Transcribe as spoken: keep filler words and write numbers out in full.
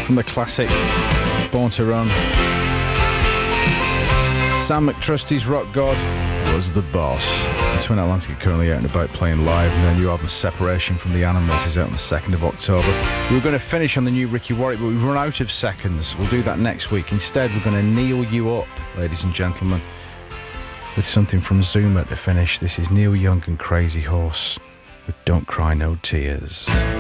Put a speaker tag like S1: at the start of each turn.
S1: from the classic Born to Run. Sam McTrusty's Rock God was the boss. And Twin Atlantic are currently out and about playing live, and their new album Separation from the Animals is out on the second of October. We were going to finish on the new Ricky Warwick, but we've run out of seconds. We'll do that next week. Instead, we're going to kneel you up, ladies and gentlemen, with something from Zuma to finish. This is Neil Young and Crazy Horse with Don't Cry No Tears.